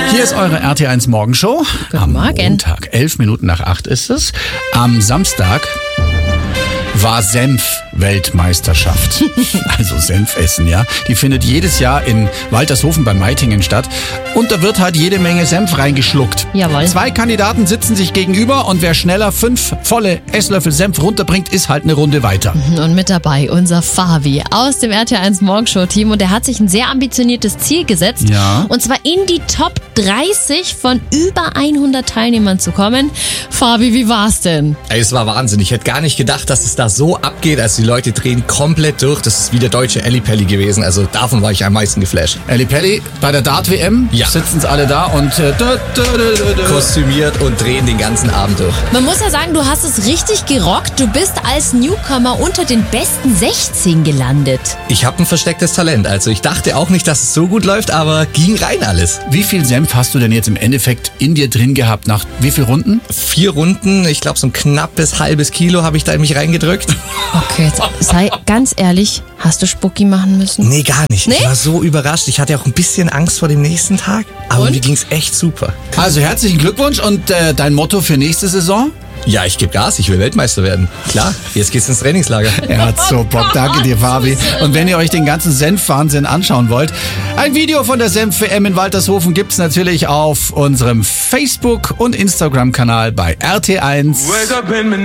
Hier ist eure RT1 Morgenshow. Guten Morgen. Am Montag, 11 Minuten nach 8 ist es. Am Samstag war Senf-Weltmeisterschaft. Also Senfessen, ja. Die findet jedes Jahr in Waltershofen bei Meitingen statt. Und da wird halt jede Menge Senf reingeschluckt. Jawohl. 2 Kandidaten sitzen sich gegenüber und wer schneller 5 volle Esslöffel Senf runterbringt, ist halt eine Runde weiter. Und mit dabei unser Fabi aus dem RT1 Morgenshow-Team. Und der hat sich ein sehr ambitioniertes Ziel gesetzt. Ja. Und zwar in die Top 30 von über 100 Teilnehmern zu kommen. Fabi, wie war's denn? Ey, es war Wahnsinn. Ich hätte gar nicht gedacht, dass es da so abgeht. Also die Leute drehen komplett durch. Das ist wie der deutsche Ellipelli gewesen. Also davon war ich am meisten geflasht. Ellipelli, bei der Dart-WM Ja. sitzen sie alle da und Kostümiert und drehen den ganzen Abend durch. Man muss ja sagen, du hast es richtig gerockt. Du bist als Newcomer unter den besten 16 gelandet. Ich habe ein verstecktes Talent. Also ich dachte auch nicht, dass es so gut läuft, aber ging rein alles. Wie viel Senf hast du denn jetzt im Endeffekt in dir drin gehabt? Nach wie viel Runden? 4 Runden, ich glaube so ein knappes halbes Kilo habe ich da in mich reingedrückt. Okay, jetzt sei ganz ehrlich, hast du Spucki machen müssen? Nee, gar nicht. Nee? Ich war so überrascht. Ich hatte auch ein bisschen Angst vor dem nächsten Tag. Aber Und? mir ging's echt super. Also herzlichen Glückwunsch und dein Motto für nächste Saison? Ja, ich gebe Gas. Ich will Weltmeister werden. Klar, jetzt geht's ins Trainingslager. Er hat so Bock. Danke dir, Fabi. Und wenn ihr euch den ganzen Senf-Wahnsinn anschauen wollt, ein Video von der Senf-WM in Waltershofen gibt's natürlich auf unserem Facebook- und Instagram-Kanal bei RT1.